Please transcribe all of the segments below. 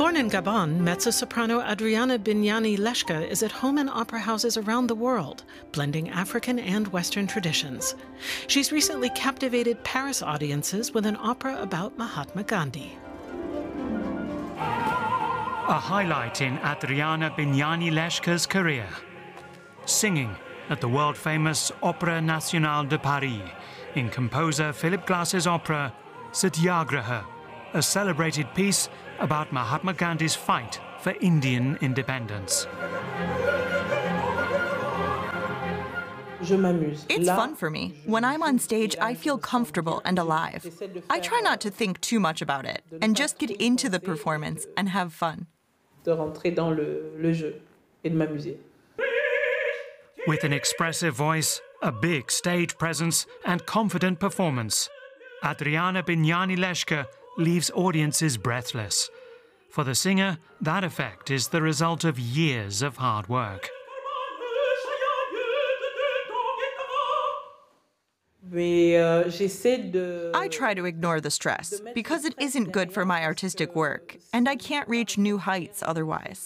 Born in Gabon, mezzo-soprano Adriana Bignani Leshka is at home in opera houses around the world, blending African and Western traditions. She's recently captivated Paris audiences with an opera about Mahatma Gandhi. A highlight in Adriana Bignani Leshka's career. Singing at the world-famous Opéra National de Paris in composer Philip Glass's opera Satyagraha, a celebrated piece about Mahatma Gandhi's fight for Indian independence. It's fun for me. When I'm on stage, I feel comfortable and alive. I try not to think too much about it and just get into the performance and have fun. With an expressive voice, a big stage presence and confident performance, Adriana Bignani Leshka leaves audiences breathless. For the singer, that effect is the result of years of hard work. I try to ignore the stress, because it isn't good for my artistic work, and I can't reach new heights otherwise.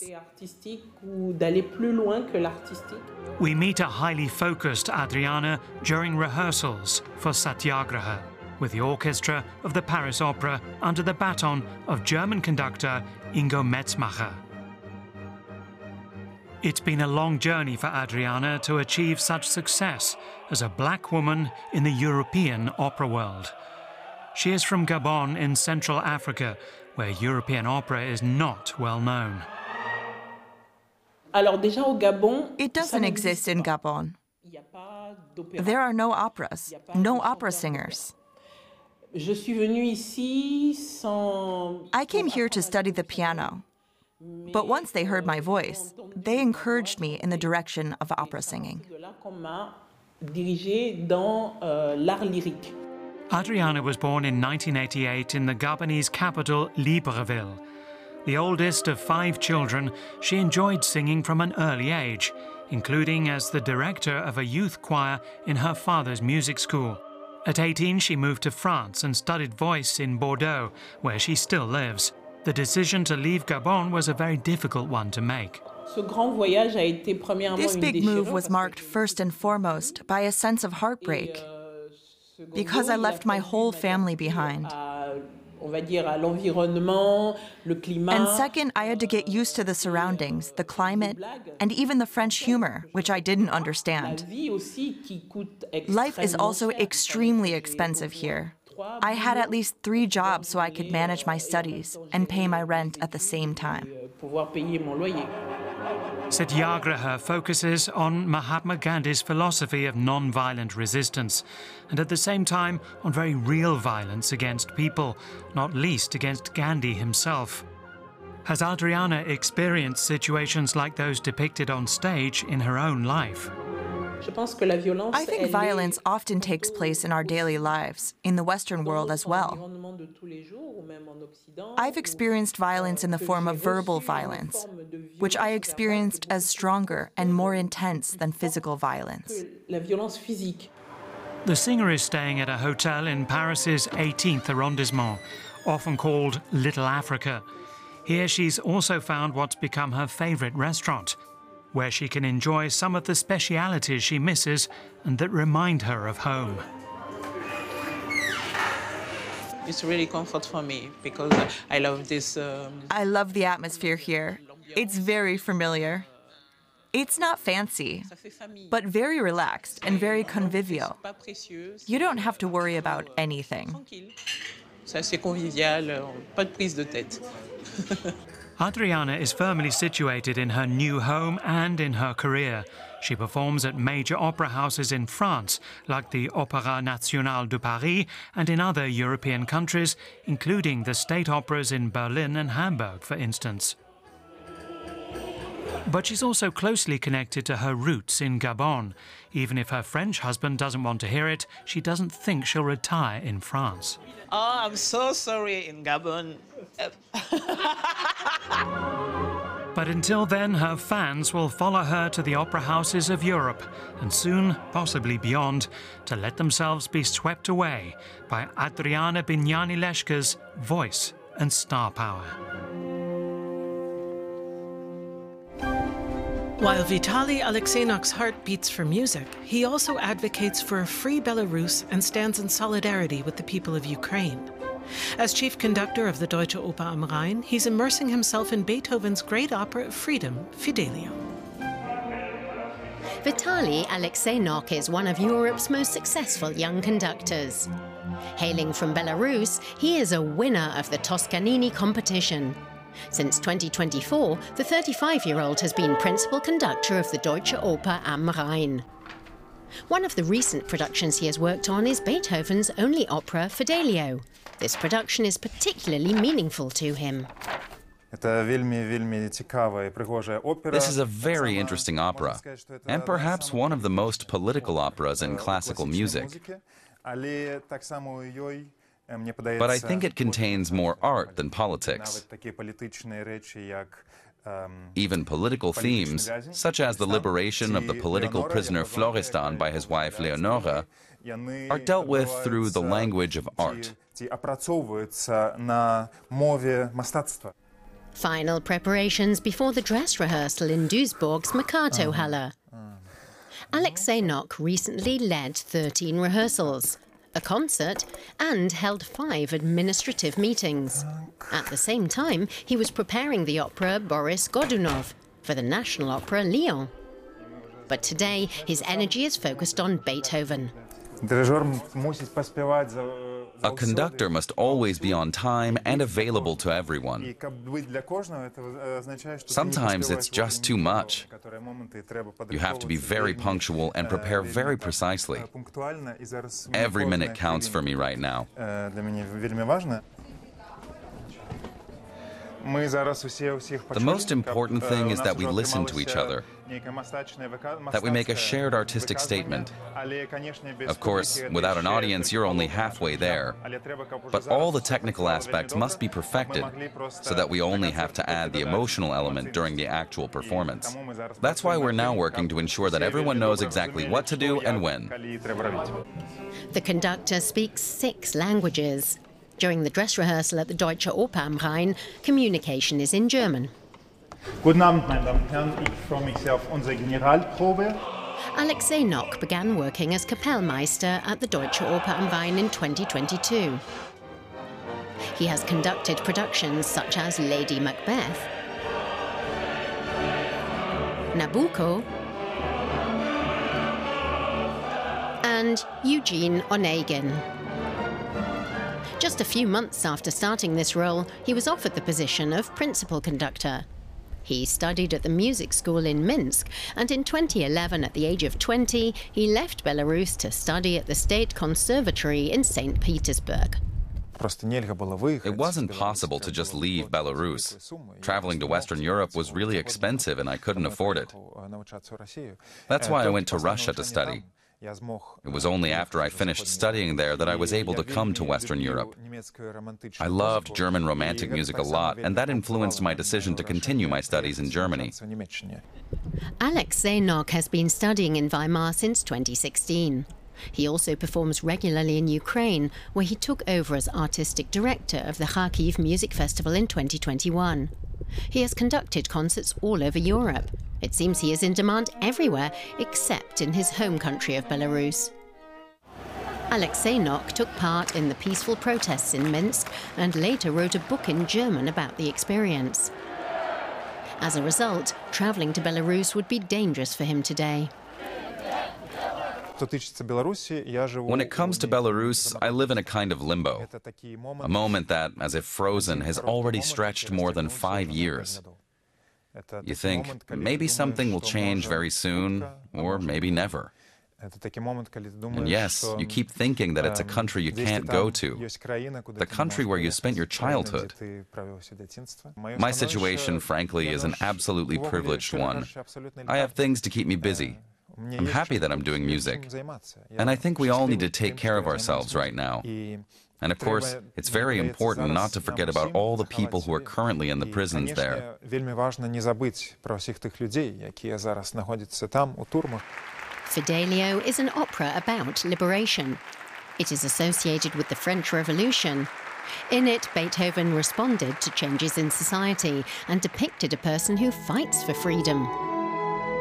We meet a highly focused Adriana during rehearsals for Satyagraha, with the orchestra of the Paris Opera under the baton of German conductor Ingo Metzmacher. It's been a long journey for Adriana to achieve such success as a black woman in the European opera world. She is from Gabon in Central Africa, where European opera is not well known. It doesn't exist in Gabon. There are no operas, no opera singers. I came here to study the piano, but once they heard my voice, they encouraged me in the direction of opera singing. Adriana was born in 1988 in the Gabonese capital, Libreville. The oldest of 5 children, she enjoyed singing from an early age, including as the director of a youth choir in her father's music school. At 18, she moved to France and studied voice in Bordeaux, where she still lives. The decision to leave Gabon was a very difficult one to make. This big move was marked first and foremost by a sense of heartbreak, because I left my whole family behind. And second, I had to get used to the surroundings, the climate, and even the French humor, which I didn't understand. Life is also extremely expensive here. I had at least 3 jobs so I could manage my studies and pay my rent at the same time. Satyagraha focuses on Mahatma Gandhi's philosophy of non-violent resistance, and at the same time on very real violence against people, not least against Gandhi himself. Has Adriana experienced situations like those depicted on stage in her own life? I think violence often takes place in our daily lives, in the Western world as well. I've experienced violence in the form of verbal violence, which I experienced as stronger and more intense than physical violence. The singer is staying at a hotel in Paris's 18th arrondissement, often called Little Africa. Here she's also found what's become her favorite restaurant, where she can enjoy some of the specialities she misses and that remind her of home. It's really comfort for me because I love this. I love the atmosphere here. It's very familiar. It's not fancy, but very relaxed and very convivial. You don't have to worry about anything. C'est assez convivial, pas de prise de tête. Adriana is firmly situated in her new home and in her career. She performs at major opera houses in France, like the Opéra National de Paris, and in other European countries, including the state operas in Berlin and Hamburg, for instance. But she's also closely connected to her roots in Gabon. Even if her French husband doesn't want to hear it, she doesn't think she'll retire in France. Oh, I'm so sorry, in Gabon. But until then, her fans will follow her to the opera houses of Europe, and soon, possibly beyond, to let themselves be swept away by Adriana Bignani Leshka's voice and star power. While Vitaly Alexeynok's heart beats for music, he also advocates for a free Belarus and stands in solidarity with the people of Ukraine. As chief conductor of the Deutsche Oper am Rhein, he's immersing himself in Beethoven's great opera of freedom, Fidelio. Vitaly Alexeynok is one of Europe's most successful young conductors. Hailing from Belarus, he is a winner of the Toscanini competition. Since 2024, the 35-year-old has been principal conductor of the Deutsche Oper am Rhein. One of the recent productions he has worked on is Beethoven's only opera, Fidelio. This production is particularly meaningful to him. This is a very interesting opera, and perhaps one of the most political operas in classical music. But I think it contains more art than politics. Even political themes, such as the liberation of the political prisoner Florestan by his wife Leonora, are dealt with through the language of art. Final preparations before the dress rehearsal in Duisburg's Mercato Halle. Alexeynok recently led 13 rehearsals, a concert, and held 5 administrative meetings. At the same time, he was preparing the opera Boris Godunov for the National Opera Lyon. But today, his energy is focused on Beethoven. A conductor must always be on time and available to everyone. Sometimes it's just too much. You have to be very punctual and prepare very precisely. Every minute counts for me right now. The most important thing is that we listen to each other, that we make a shared artistic statement. Of course, without an audience, you're only halfway there. But all the technical aspects must be perfected, so that we only have to add the emotional element during the actual performance. That's why we're now working to ensure that everyone knows exactly what to do and when. The conductor speaks 6 languages. During the dress rehearsal at the Deutsche Oper am Rhein, communication is in German. Guten Abend, meine Damen und Herren. Ich freue mich sehr auf unsere Generalprobe. Alexeynok began working as Kapellmeister at the Deutsche Oper am Rhein in 2022. He has conducted productions such as Lady Macbeth, Nabucco, and Eugene Onegin. Just a few months after starting this role, he was offered the position of principal conductor. He studied at the music school in Minsk, and in 2011, at the age of 20, he left Belarus to study at the State Conservatory in St. Petersburg. It wasn't possible to just leave Belarus. Traveling to Western Europe was really expensive and I couldn't afford it. That's why I went to Russia to study. It was only after I finished studying there that I was able to come to Western Europe. I loved German romantic music a lot, and that influenced my decision to continue my studies in Germany. Alexeynok has been studying in Weimar since 2016. He also performs regularly in Ukraine, where he took over as artistic director of the Kharkiv Music Festival in 2021. He has conducted concerts all over Europe. It seems he is in demand everywhere except in his home country of Belarus. Alexeynok took part in the peaceful protests in Minsk and later wrote a book in German about the experience. As a result, traveling to Belarus would be dangerous for him today. When it comes to Belarus, I live in a kind of limbo, a moment that, as if frozen, has already stretched more than 5 years. You think, maybe something will change very soon, or maybe never. And yes, you keep thinking that it's a country you can't go to, the country where you spent your childhood. My situation, frankly, is an absolutely privileged one. I have things to keep me busy. I'm happy that I'm doing music. And I think we all need to take care of ourselves right now. And of course, it's very important not to forget about all the people who are currently in the prisons there. Fidelio is an opera about liberation. It is associated with the French Revolution. In it, Beethoven responded to changes in society and depicted a person who fights for freedom.